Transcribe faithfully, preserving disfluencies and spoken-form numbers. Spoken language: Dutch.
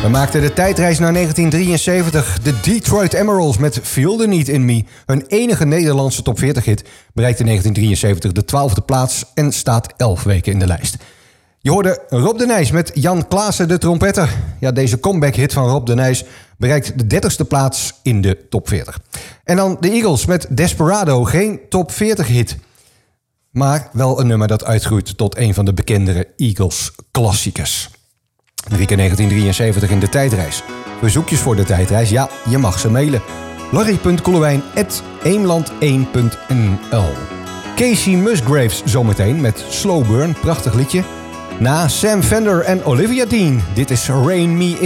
We maakten de tijdreis naar negentien drieënzeventig. De Detroit Emeralds met Feel the Need in Me. Hun enige Nederlandse top veertig hit bereikt in negentien drieënzeventig de twaalfde plaats en staat elf weken in de lijst. Je hoorde Rob de Nijs met Jan Klaassen de trompetter. Ja, deze comeback hit van Rob de Nijs bereikt de dertigste plaats in de top veertig. En dan de Eagles met Desperado, geen top veertig hit. Maar wel een nummer dat uitgroeit tot een van de bekendere Eagles klassiekers. Drie keer negentien drieënzeventig in de tijdreis. Verzoekjes voor de tijdreis? Ja, je mag ze mailen. larry punt koelewijn apenstaartje eemland één punt n l. Casey Musgraves zometeen met Slow Burn, prachtig liedje. Na Sam Fender en Olivia Dean, dit is Rain Me In.